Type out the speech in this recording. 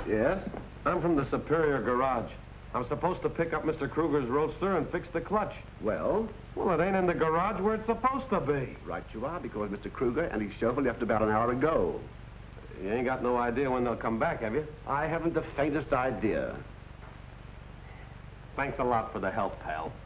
Yes? I'm from the Superior Garage. I'm supposed to pick up Mr. Kruger's roadster and fix the clutch. Well? Well, it ain't in the garage where it's supposed to be. Right you are, because Mr. Kruger and his chauffeur left about an hour ago. You ain't got no idea when they'll come back, have you? I haven't the faintest idea. Thanks a lot for the help, pal.